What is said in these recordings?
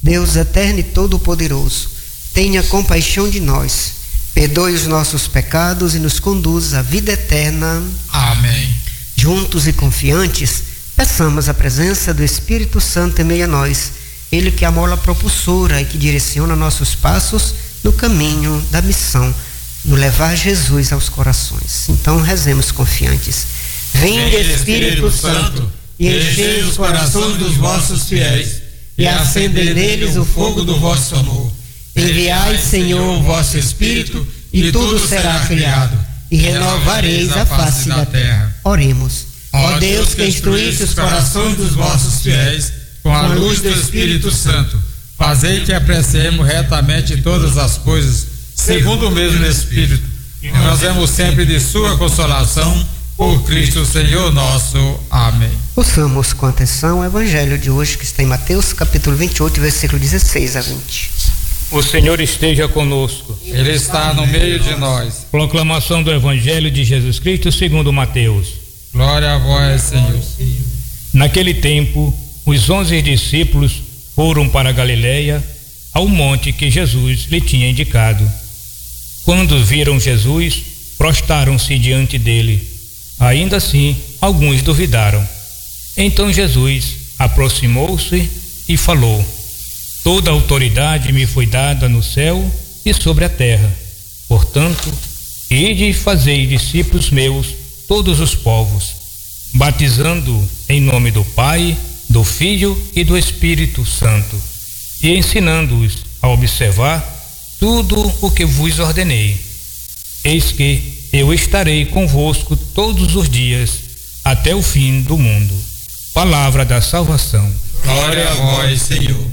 Deus eterno e todo-poderoso, tenha compaixão de nós, perdoe os nossos pecados e nos conduza à vida eterna. Amém. Juntos e confiantes, peçamos a presença do Espírito Santo em meio a nós, Ele que é a mola propulsora e que direciona nossos passos no caminho da missão, no levar Jesus aos corações. Então rezemos confiantes. Vinde, Espírito Santo, e enchei os corações dos vossos fiéis, e acendei neles o fogo do vosso amor. Enviai, Senhor, o vosso Espírito, e tudo será criado, e renovareis a face da terra. Oremos. Ó Deus, que instruísse os corações dos vossos fiéis com a luz do Espírito Santo, fazei que apreciemos retamente todas as coisas, segundo o mesmo Espírito, e gozemos sempre de sua consolação, por Cristo Senhor nosso. Amém. Ouçamos com atenção o Evangelho de hoje, que está em Mateus capítulo 28, versículo 16 a 20. O Senhor esteja conosco. Ele está no meio de nós. Proclamação do Evangelho de Jesus Cristo segundo Mateus. Glória a vós, Senhor. Naquele tempo, os 11 discípulos foram para a Galileia, ao monte que Jesus lhe tinha indicado. Quando viram Jesus, prostraram-se diante dele. Ainda assim, alguns duvidaram. Então Jesus aproximou-se e falou: Toda autoridade me foi dada no céu e sobre a terra. Portanto, ide e fazei discípulos meus todos os povos, batizando em nome do Pai, do Filho e do Espírito Santo, e ensinando-os a observar tudo o que vos ordenei. Eis que eu estarei convosco todos os dias, até o fim do mundo. Palavra da salvação. Glória a vós, Senhor.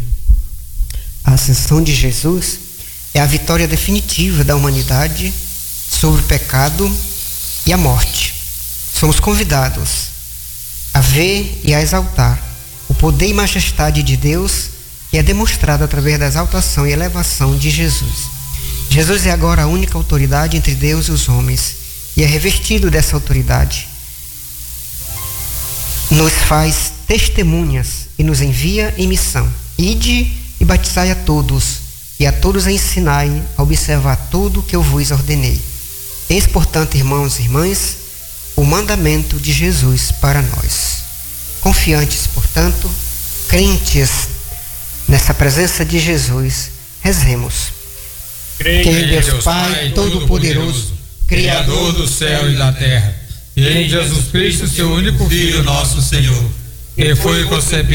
A ascensão de Jesus é a vitória definitiva da humanidade sobre o pecado e a morte. Somos convidados a ver e a exaltar o poder e majestade de Deus, que é demonstrado através da exaltação e elevação de Jesus. Jesus é agora a única autoridade entre Deus e os homens, e é revestido dessa autoridade. Nos faz testemunhas e nos envia em missão. Ide e batizai a todos, e a todos ensinai a observar tudo o que eu vos ordenei. Eis, portanto, irmãos e irmãs, o mandamento de Jesus para nós. Confiantes, portanto, crentes nessa presença de Jesus, rezemos. Creio em Deus Pai Todo-Poderoso, Criador do céu e da terra, e em Jesus Cristo, seu único Filho, nosso Senhor, que foi concebido